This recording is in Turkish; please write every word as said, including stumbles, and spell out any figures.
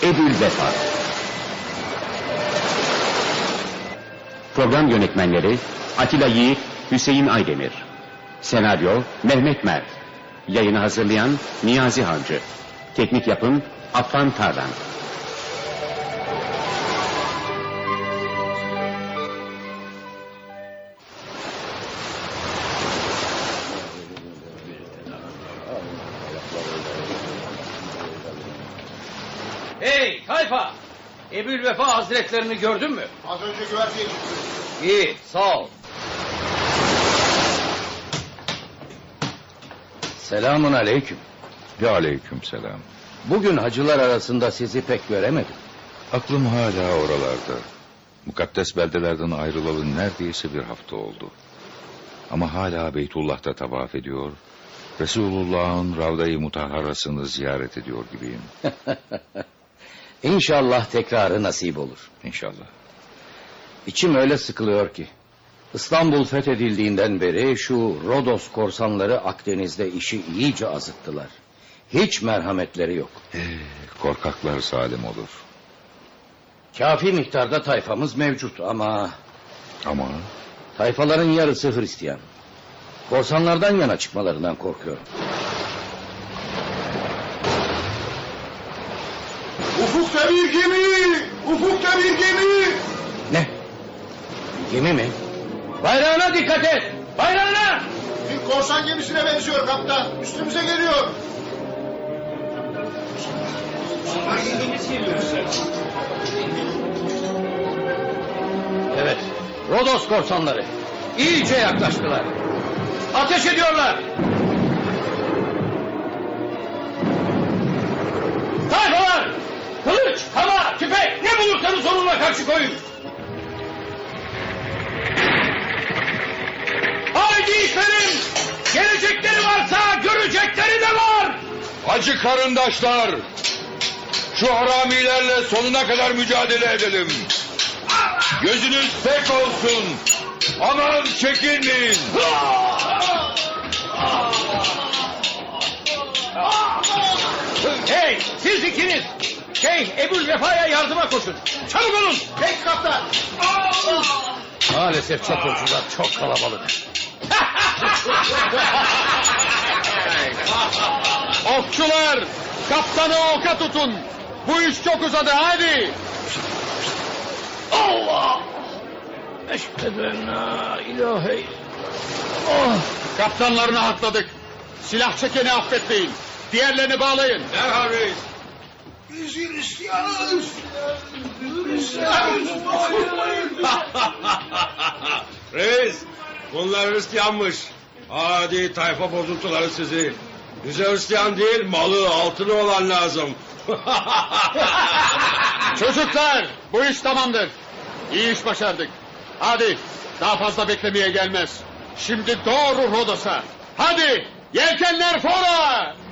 Ebü'l-Vefa. Program yönetmenleri Atilla Yiğit, Hüseyin Aydemir. Senaryo Mehmet Mert. Yayını hazırlayan Niyazi Hancı. Teknik yapım Affan Tarlan. Hey tayfa! Ebü'l-Vefa hazretlerini gördün mü? Az önce güverteye çıktı. İyi, sağ ol. Selamun aleyküm. Ve aleyküm selam. Bugün hacılar arasında sizi pek göremedim. Aklım hala oralarda. Mukaddes beldelerden ayrılalı neredeyse bir hafta oldu. Ama hala Beytullah'ta tavaf ediyor, Resulullah'ın Ravda-i Mutahharasını ziyaret ediyor gibiyim. İnşallah tekrarı nasip olur. İnşallah. İçim öyle sıkılıyor ki. İstanbul fethedildiğinden beri şu Rodos korsanları Akdeniz'de işi iyice azıttılar. Hiç merhametleri yok. Ee, korkaklar salim olur. Kafi miktarda tayfamız mevcut ama... Ama Tayfaların yarısı Hristiyan. Korsanlardan yana çıkmalarından korkuyorum. Ufukta bir gemi! Ufukta bir gemi! Ne? Gemi mi? Bayrağına dikkat et! Bayrağına! Bir korsan gemisine benziyor kaptan. Üstümüze geliyor. Evet, Rodos korsanları. İyice yaklaştılar. Ateş ediyorlar. Tayfalar! Kılıç, kama, tüfek ne bulursanız onunla karşı koyun. Haydi işlerim! Gelecekleri varsa görecekleri de var! Hacı karındaşlar, şu haramilerle sonuna kadar mücadele edelim. Gözünüz pek olsun. Aman çekinmeyin. Hey siz ikiniz! Şey Ebü'l-Vefa'ya yardıma koşun. Çabuk olun! Peki kaptan. Maalesef çapulcular çok kalabalık. Okçular, kaptanı oka tutun. Bu iş çok uzadı, hadi. Allah! Eşhedü en la ilahe illallah. Kaptanlarını atladık. Silah çekeni affetmeyin. Diğerlerini bağlayın. Derhal reis. Biz Hristiyanız. Hristiyanız. Reis, bunlar Hristiyanmış. Hadi tayfa bozuntuları sizi. Bize Hristiyan değil, malı, altını olan lazım. Çocuklar, bu iş tamamdır. İyi iş başardık. Hadi, daha fazla beklemeye gelmez. Şimdi doğru Rodos'a. Hadi, yelkenler fora!